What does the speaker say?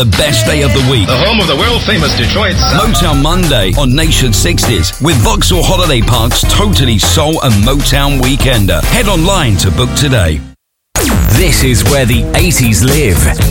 The best day of the week. The home of the world-famous Detroit Sound. Motown Monday on Nation 60s with Vauxhall Holiday Park's Totally Soul and Motown Weekender. Head online to book today. This is where the 80s live.